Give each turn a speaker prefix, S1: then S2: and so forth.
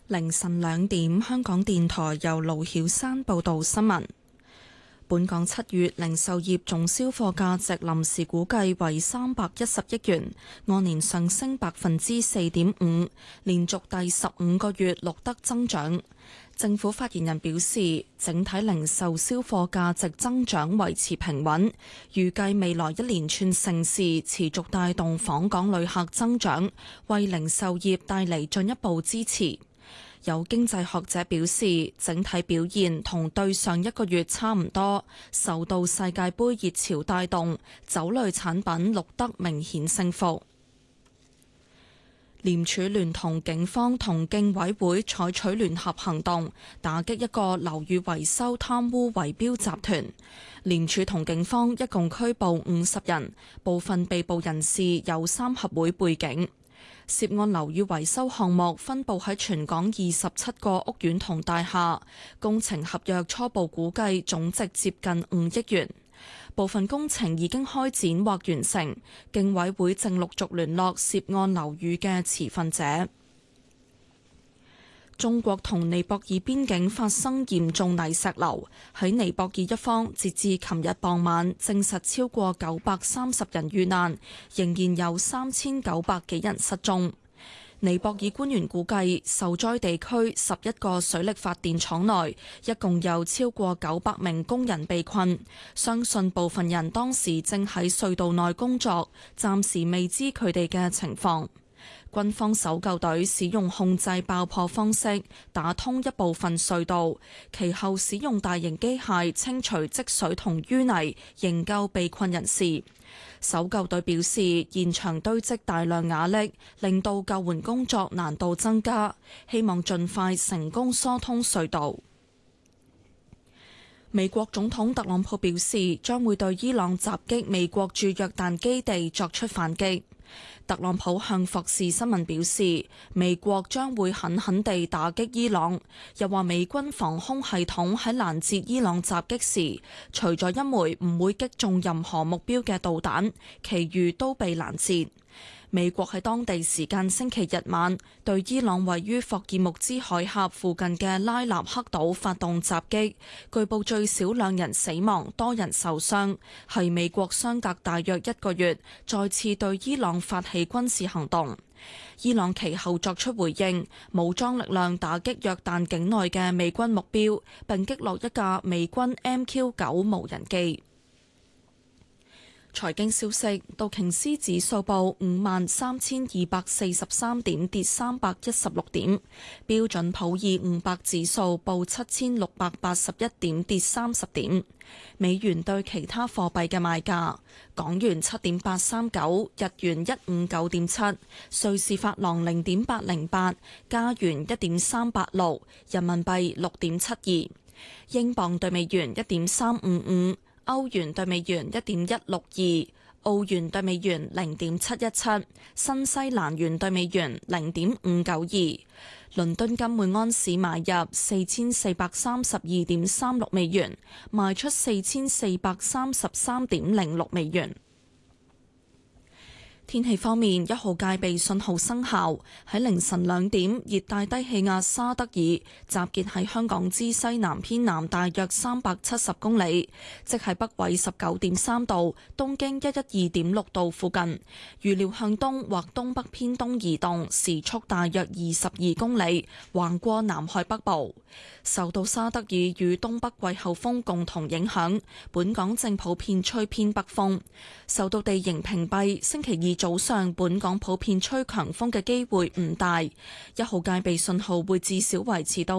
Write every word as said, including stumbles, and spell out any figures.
S1: 凌晨兩點，香港電台由盧曉山報道新聞。本港七月零售業總銷貨價值臨時估計為三百一十億元，按年上升百分之四點五，連續第十五個月錄得增長。政府發言人表示，整體零售銷貨價值增長維持平穩，預計未來一連串盛事持續帶動訪港旅客增長，為零售業帶嚟進一步支持。有經濟學者表示，整體表現同對上一個月差唔多，受到世界盃熱潮帶動，酒類產品錄得明顯升幅。廉署聯同警方同競委會採取聯合行動，打擊一個樓宇維修貪污圍標集團。廉署同警方一共拘捕五十人，部分被捕人士有三合會背景。涉案樓宇維修項目分佈喺全港二十七個屋苑同大廈，工程合約初步估計總值接近五億元。部分工程已經開展或完成，競委會正陸續聯絡涉案樓宇嘅持份者。中國同尼泊爾邊境發生嚴重泥石流，喺尼泊爾一方截至琴日傍晚證實超過九百三十人遇難，仍然有三千九百幾人失蹤。尼泊爾官員估計，受災地區十一個水力發電廠內一共有超過九百名工人被困，相信部分人當時正喺隧道內工作，暫時未知佢哋嘅情況。軍方搜救隊使用控制爆破方式打通一部分隧道，其後使用大型機械清除積水同淤泥，營救被困人士。搜救隊表示，現場堆積大量瓦礫，令到救援工作難度增加，希望盡快成功疏通隧道。美國總統特朗普表示，將會對伊朗襲擊美國駐約旦基地作出反擊。特朗普向霍士新聞表示，美國將會狠狠地打擊伊朗，又話美軍防空系統喺攔截伊朗襲擊時，除咗一枚唔會擊中任何目標嘅導彈，其餘都被攔截。美國喺當地時間星期日晚對伊朗位於霍爾木茲海峽附近嘅拉納克島發動襲擊，據報最少兩人死亡，多人受傷，係美國相隔大約一個月再次對伊朗發起軍事行動。伊朗其後作出回應，武裝力量打擊約旦境內嘅美軍目標，並擊落一架美軍 M Q 九無人機。財經消息，道瓊斯指數報五萬三千二百四十三點，跌三百一十六點；標準普爾五百指數報七千六百八十一點，跌三十點。美元對其他貨幣嘅賣價：港元七點八三九，日元一五九點七，瑞士法郎零點八零八，加元一點三八六，人民幣六點七二，英鎊對美元一點三五五。歐元對美元一點一六二，澳元對美元零點七一七，新西蘭元對美元零點五九二。倫敦金每安士買入四千四百三十二點三六美元，賣出四千四百三十三點零六美元。天氣方面，一號戒備信號生效。喺凌晨兩點，熱帶低氣壓沙德爾集結喺香港之西南偏南大約三百七十公里，即係北緯十九點三度、東經一一二點六度附近。預料向東或東北偏東移動，時速大約二十二公里，橫過南海北部。受到沙德爾與東北季候風共同影響，本港正普遍吹偏北風。受到地形屏蔽，星期二早上本港普遍吹強風嘅機會唔大，一號戒備信號會至少維持到